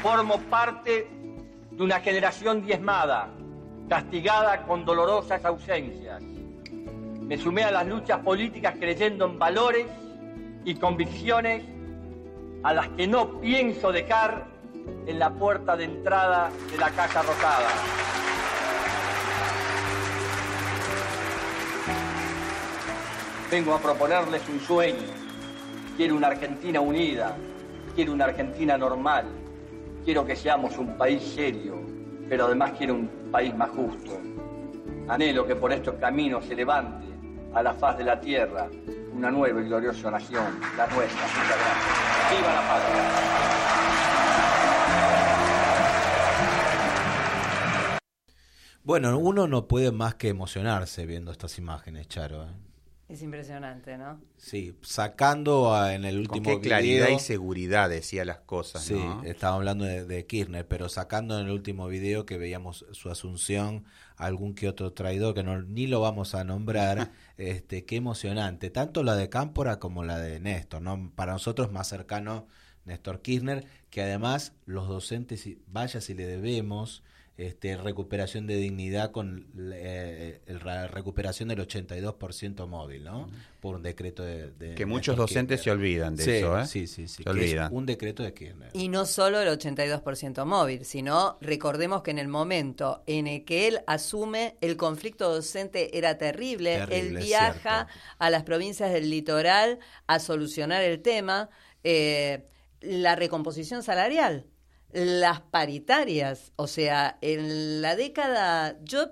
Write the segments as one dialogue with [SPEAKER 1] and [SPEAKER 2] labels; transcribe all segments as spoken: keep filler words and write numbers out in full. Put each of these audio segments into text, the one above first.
[SPEAKER 1] Formo parte de una generación diezmada, castigada con dolorosas ausencias. Me sumé a las luchas políticas creyendo en valores y convicciones a las que no pienso dejar en la puerta de entrada de la Casa Rosada. Vengo a proponerles un sueño. Quiero una Argentina unida, quiero una Argentina normal, quiero que seamos un país serio, pero además quiero un país más justo. Anhelo que por estos caminos se levante a la faz de la tierra una nueva y gloriosa nación, la nuestra. Muchas gracias. ¡Viva la patria!
[SPEAKER 2] Bueno, uno no puede más que emocionarse viendo estas imágenes, Charo, ¿eh?
[SPEAKER 3] Es impresionante, ¿no?
[SPEAKER 2] Sí, sacando a, en el último
[SPEAKER 4] Con qué claridad
[SPEAKER 2] video,
[SPEAKER 4] y seguridad decía las cosas,
[SPEAKER 2] sí,
[SPEAKER 4] ¿no?
[SPEAKER 2] estaba hablando de, de Kirchner, pero sacando en el último video que veíamos su asunción, algún que otro traidor que no ni lo vamos a nombrar, este, qué emocionante, tanto la de Cámpora como la de Néstor, ¿no? Para nosotros más cercano Néstor Kirchner, que además los docentes, vaya si le debemos este, recuperación de dignidad con eh, el, la recuperación del ochenta y dos por ciento móvil, ¿no? Por un decreto de... de
[SPEAKER 4] que muchos
[SPEAKER 2] Néstor
[SPEAKER 4] docentes
[SPEAKER 2] Kirchner.
[SPEAKER 4] se olvidan de
[SPEAKER 2] sí,
[SPEAKER 4] eso, ¿eh?
[SPEAKER 2] Sí, sí, sí.
[SPEAKER 4] Se olvidan.
[SPEAKER 2] Un decreto de Kirchner.
[SPEAKER 3] Y no solo el ochenta y dos por ciento móvil, sino recordemos que en el momento en el que él asume, el conflicto docente era terrible.
[SPEAKER 2] Terrible,
[SPEAKER 3] él viaja
[SPEAKER 2] cierto.
[SPEAKER 3] a las provincias del litoral a solucionar el tema. Eh, la recomposición salarial, las paritarias, o sea, en la década, yo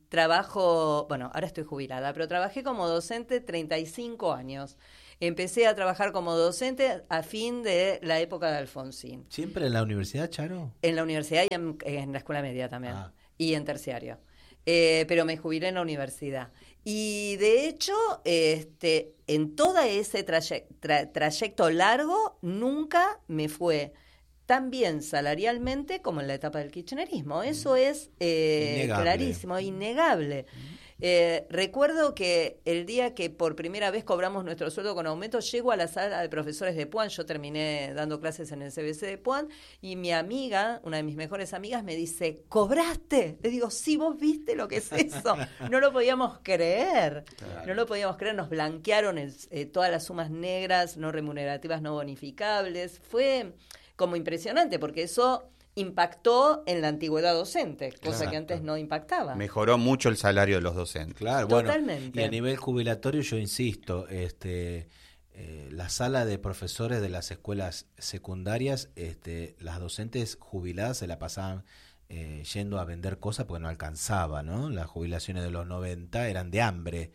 [SPEAKER 3] trabajo, bueno, ahora estoy jubilada, pero trabajé como docente treinta y cinco años. Empecé a trabajar como docente a fin de la época de Alfonsín.
[SPEAKER 2] ¿Siempre en la universidad, Charo?
[SPEAKER 3] En la universidad y en, en la escuela media también,
[SPEAKER 2] Ah.
[SPEAKER 3] y en terciario. Eh, pero me jubilé en la universidad. Y de hecho, este, en todo ese traye- tra- trayecto largo, nunca me fue tan bien salarialmente como en la etapa del kirchnerismo. Eso es eh,
[SPEAKER 2] Innegable.
[SPEAKER 3] clarísimo, innegable. Eh, recuerdo que el día que por primera vez cobramos nuestro sueldo con aumento, llego a la sala de profesores de Puan, yo terminé dando clases en el C B C de Puan, y mi amiga, una de mis mejores amigas, me dice, ¿cobraste? Le digo, sí, vos viste lo que es eso. No lo podíamos creer,
[SPEAKER 2] Claro.
[SPEAKER 3] no lo podíamos creer, nos blanquearon el, eh, todas las sumas negras, no remunerativas, no bonificables. Fue como impresionante, porque eso impactó en la antigüedad docente, cosa
[SPEAKER 2] Exacto.
[SPEAKER 3] que antes no impactaba.
[SPEAKER 4] Mejoró mucho el salario de los docentes.
[SPEAKER 2] Claro,
[SPEAKER 3] Totalmente.
[SPEAKER 2] bueno, y a nivel jubilatorio yo insisto, este, eh, la sala de profesores de las escuelas secundarias, este, las docentes jubiladas se la pasaban eh, yendo a vender cosas porque no alcanzaba, ¿no? Las jubilaciones de los noventa eran de hambre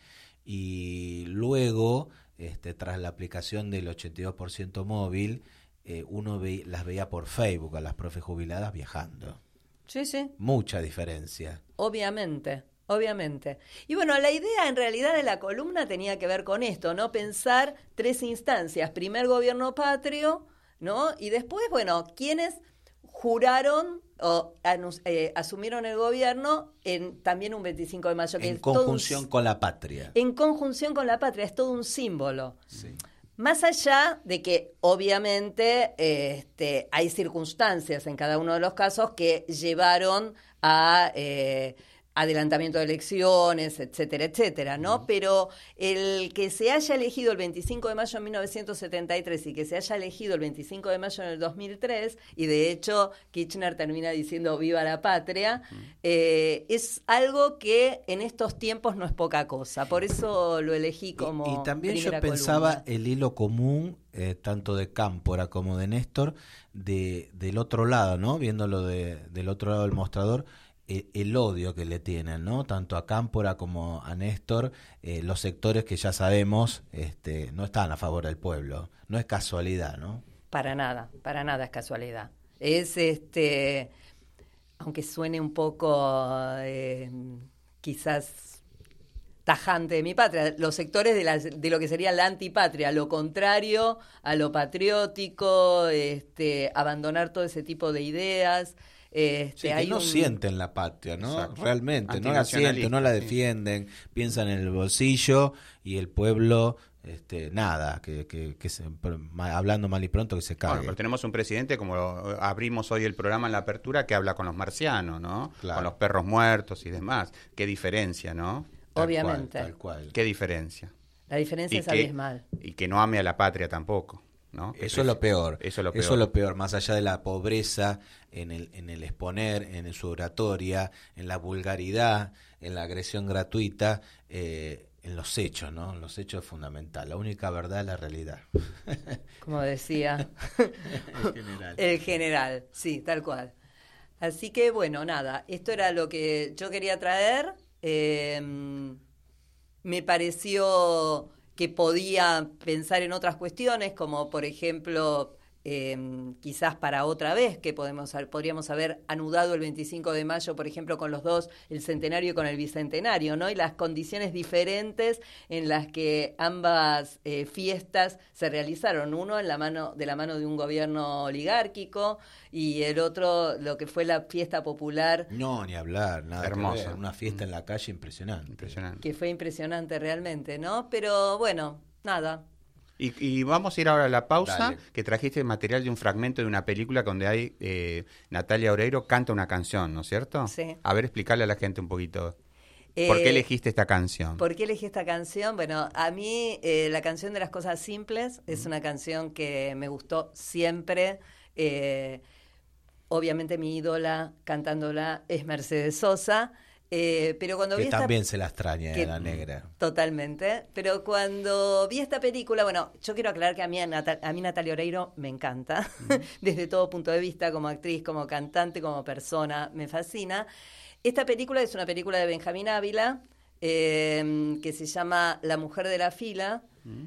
[SPEAKER 2] y luego, este, tras la aplicación del ochenta y dos por ciento móvil, eh, uno ve, las veía por Facebook a las profes jubiladas viajando.
[SPEAKER 3] Sí, sí.
[SPEAKER 2] Mucha diferencia.
[SPEAKER 3] Obviamente, obviamente. Y bueno, la idea en realidad de la columna tenía que ver con esto, ¿no? Pensar tres instancias. Primer gobierno patrio, ¿no? Y después, bueno, quienes juraron o anus- eh, asumieron el gobierno en también un veinticinco de mayo. Que
[SPEAKER 2] En
[SPEAKER 3] es todo un
[SPEAKER 2] conjunción
[SPEAKER 3] s-
[SPEAKER 2] con la patria.
[SPEAKER 3] En conjunción con la patria, es todo un símbolo.
[SPEAKER 2] Sí.
[SPEAKER 3] Más allá de que obviamente eh, este, hay circunstancias en cada uno de los casos que llevaron a eh, adelantamiento de elecciones, etcétera, etcétera, ¿no? Uh-huh. Pero el que se haya elegido el veinticinco de mayo de mil novecientos setenta y tres y que se haya elegido el veinticinco de mayo en el dos mil tres, y de hecho Kirchner termina diciendo viva la patria, uh-huh. eh, es algo que en estos tiempos no es poca cosa. Por eso lo elegí como
[SPEAKER 2] Y, y también yo
[SPEAKER 3] primera
[SPEAKER 2] pensaba
[SPEAKER 3] columna.
[SPEAKER 2] el hilo común, eh, tanto de Cámpora como de Néstor, de, del otro lado, ¿no? Viéndolo de, del otro lado del mostrador, El, el odio que le tienen, ¿no? Tanto a Cámpora como a Néstor, eh, los sectores que ya sabemos este, no están a favor del pueblo. No es casualidad, ¿no?
[SPEAKER 3] Para nada, para nada es casualidad. Es, este, aunque suene un poco eh, quizás tajante de mi patria, los sectores de, la, de lo que sería la antipatria, lo contrario a lo patriótico, este, abandonar todo ese tipo de ideas. Este,
[SPEAKER 2] sí, que
[SPEAKER 3] hay
[SPEAKER 2] no
[SPEAKER 3] un...
[SPEAKER 2] sienten la patria, ¿no?
[SPEAKER 4] Exacto.
[SPEAKER 2] Realmente, no la sienten, no la defienden, sí. Piensan en el bolsillo y el pueblo este, nada, que, que, que se, hablando mal y pronto que se cague.
[SPEAKER 4] Bueno, pero tenemos un presidente, como abrimos hoy el programa en la apertura, que habla con los marcianos, ¿no?
[SPEAKER 2] Claro.
[SPEAKER 4] Con los perros muertos y demás. Qué diferencia, ¿no?
[SPEAKER 2] Tal
[SPEAKER 3] Obviamente.
[SPEAKER 2] cual, tal cual.
[SPEAKER 4] Qué diferencia.
[SPEAKER 3] La diferencia
[SPEAKER 4] Y
[SPEAKER 3] es
[SPEAKER 4] que-
[SPEAKER 3] abismal.
[SPEAKER 4] Y que no ame a la patria tampoco, ¿no? Que
[SPEAKER 2] Eso es lo peor.
[SPEAKER 4] Eso es lo peor.
[SPEAKER 2] Eso es lo peor, más allá de la pobreza en el, en el exponer, en su oratoria, en la vulgaridad, en la agresión gratuita, eh, en los hechos, ¿no? Los hechos es fundamental. La única verdad es la realidad.
[SPEAKER 3] Como decía
[SPEAKER 2] En general.
[SPEAKER 3] el general, sí, tal cual. Así que bueno, nada, esto era lo que yo quería traer. Eh, me pareció que podía pensar en otras cuestiones, como por ejemplo, eh, quizás para otra vez, que podemos podríamos haber anudado el veinticinco de mayo, por ejemplo, con los dos, el centenario y con el bicentenario, ¿no? Y las condiciones diferentes en las que ambas eh, fiestas se realizaron. Uno en la mano, de la mano de un gobierno oligárquico, y el otro lo que fue la fiesta popular,
[SPEAKER 2] No, ni hablar, nada.
[SPEAKER 4] Hermoso.
[SPEAKER 2] Que ver. Una fiesta en la calle impresionante.
[SPEAKER 4] Impresionante.
[SPEAKER 3] que fue impresionante realmente, ¿no? Pero bueno, nada.
[SPEAKER 4] Y, y vamos a ir ahora a la pausa,
[SPEAKER 2] Dale.
[SPEAKER 4] que trajiste material de un fragmento de una película donde hay eh, Natalia Oreiro canta una canción, ¿no es cierto?
[SPEAKER 3] Sí.
[SPEAKER 4] A ver, explicarle a la gente un poquito. ¿Por qué
[SPEAKER 3] Eh,
[SPEAKER 4] elegiste esta canción?
[SPEAKER 3] ¿Por qué elegí esta canción? Bueno, a mí eh, la canción de las cosas simples es una canción que me gustó siempre. Eh, obviamente mi ídola cantándola es Mercedes Sosa. Eh, pero cuando vi
[SPEAKER 2] Que
[SPEAKER 3] esta-
[SPEAKER 2] también se la extraña
[SPEAKER 3] que-
[SPEAKER 2] a la negra.
[SPEAKER 3] Totalmente. Pero cuando vi esta película, bueno, yo quiero aclarar que a mí, a, Nata- a mí Natalia Oreiro me encanta, desde todo punto de vista, como actriz, como cantante, como persona, me fascina. Esta película es una película de Benjamín Ávila, eh, que se llama La mujer de la fila.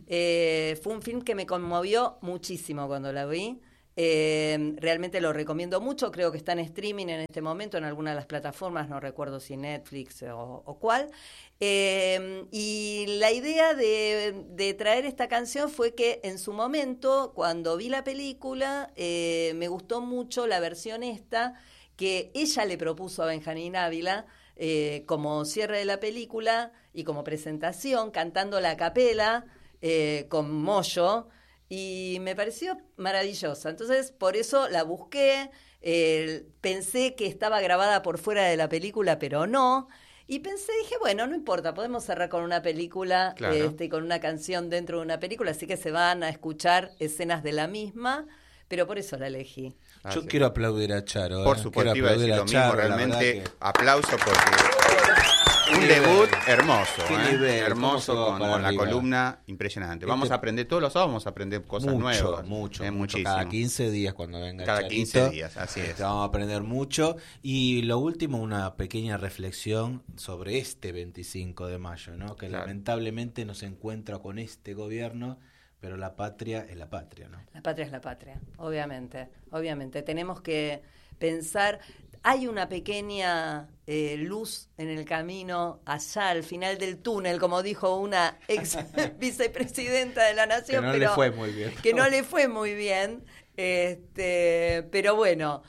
[SPEAKER 3] Eh, fue un film que me conmovió muchísimo cuando la vi. Eh, realmente lo recomiendo mucho, creo que está en streaming en este momento en alguna de las plataformas, no recuerdo si Netflix o, o cuál. Eh, y la idea de, de traer esta canción fue que en su momento, cuando vi la película, eh, me gustó mucho la versión esta que ella le propuso a Benjamín Ávila eh, como cierre de la película y como presentación, cantando la capela eh, con Moyo. Y me pareció maravillosa. Entonces, por eso la busqué. Eh, pensé que estaba grabada por fuera de la película, pero no. Y pensé, dije, bueno, no importa, podemos cerrar con una película,
[SPEAKER 4] Claro.
[SPEAKER 3] este, con una canción dentro de una película, así que se van a escuchar escenas de la misma, pero por eso la elegí.
[SPEAKER 4] Ah,
[SPEAKER 2] Yo
[SPEAKER 4] sí.
[SPEAKER 2] quiero aplaudir a Charo.
[SPEAKER 4] Por
[SPEAKER 2] ¿eh?
[SPEAKER 4] supuesto,
[SPEAKER 2] Quiero
[SPEAKER 4] iba a decir
[SPEAKER 2] aplaudir
[SPEAKER 4] lo
[SPEAKER 2] a
[SPEAKER 4] mismo,
[SPEAKER 2] Charo, la
[SPEAKER 4] realmente
[SPEAKER 2] verdad que-
[SPEAKER 4] aplauso porque
[SPEAKER 2] Qué
[SPEAKER 4] un
[SPEAKER 2] nivel.
[SPEAKER 4] debut hermoso,
[SPEAKER 2] Qué
[SPEAKER 4] ¿eh?
[SPEAKER 2] nivel,
[SPEAKER 4] hermoso
[SPEAKER 2] cómo se va
[SPEAKER 4] con,
[SPEAKER 2] para
[SPEAKER 4] con la
[SPEAKER 2] arriba.
[SPEAKER 4] columna impresionante. Vamos
[SPEAKER 2] Este-
[SPEAKER 4] a aprender todos los sábados, vamos a aprender cosas
[SPEAKER 2] mucho,
[SPEAKER 4] nuevas.
[SPEAKER 2] mucho,
[SPEAKER 4] Eh,
[SPEAKER 2] mucho.
[SPEAKER 4] muchísimo.
[SPEAKER 2] Cada quince días cuando venga
[SPEAKER 4] Cada
[SPEAKER 2] Charito,
[SPEAKER 4] quince días, así es.
[SPEAKER 2] este, vamos a aprender mucho. Y lo último, una pequeña reflexión sobre este veinticinco de mayo, ¿no? Que
[SPEAKER 4] Claro.
[SPEAKER 2] lamentablemente no se encuentra con este gobierno, pero la patria es la patria, ¿no?
[SPEAKER 3] La patria es la patria, obviamente, obviamente. Tenemos que pensar, hay una pequeña eh, luz en el camino allá al final del túnel, como dijo una ex vicepresidenta de la Nación,
[SPEAKER 2] Que no
[SPEAKER 3] pero
[SPEAKER 2] le fue muy bien.
[SPEAKER 3] que no le fue muy bien. Este, pero bueno,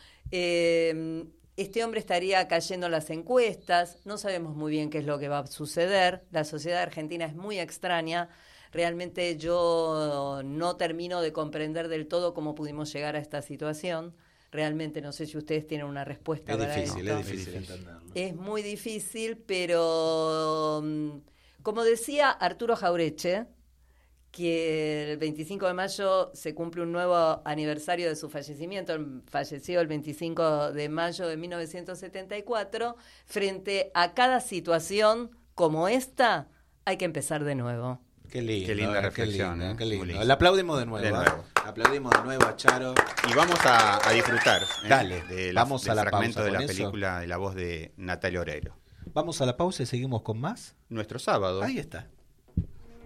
[SPEAKER 3] eh, este hombre estaría cayendo en las encuestas, no sabemos muy bien qué es lo que va a suceder, la sociedad argentina es muy extraña. Realmente yo no termino de comprender del todo cómo pudimos llegar a esta situación. Realmente no sé si ustedes tienen una respuesta
[SPEAKER 2] Es
[SPEAKER 3] para
[SPEAKER 2] difícil,
[SPEAKER 3] esto.
[SPEAKER 2] es difícil entenderlo.
[SPEAKER 3] Es muy difícil, pero mm, como decía Arturo Jaureche, que el veinticinco de mayo se cumple un nuevo aniversario de su fallecimiento, él falleció el veinticinco de mayo de mil novecientos setenta y cuatro, frente a cada situación como esta, hay que empezar de nuevo.
[SPEAKER 2] Qué lindo,
[SPEAKER 4] Qué linda
[SPEAKER 2] eh,
[SPEAKER 4] reflexión,
[SPEAKER 2] qué lindo,
[SPEAKER 4] eh,
[SPEAKER 2] qué
[SPEAKER 4] muy
[SPEAKER 2] lindo.
[SPEAKER 4] lindo.
[SPEAKER 2] Le aplaudimos de nuevo.
[SPEAKER 4] De
[SPEAKER 2] ¿eh?
[SPEAKER 4] nuevo.
[SPEAKER 2] Aplaudimos de nuevo a Charo.
[SPEAKER 4] Y vamos a, a disfrutar ¿eh?
[SPEAKER 2] Dale,
[SPEAKER 4] de la,
[SPEAKER 2] vamos
[SPEAKER 4] del
[SPEAKER 2] a la
[SPEAKER 4] fragmento
[SPEAKER 2] pausa
[SPEAKER 4] de la
[SPEAKER 2] con eso.
[SPEAKER 4] película de la voz de Natalia Oreiro.
[SPEAKER 2] Vamos a la pausa y seguimos con más.
[SPEAKER 4] Nuestro sábado.
[SPEAKER 2] Ahí está.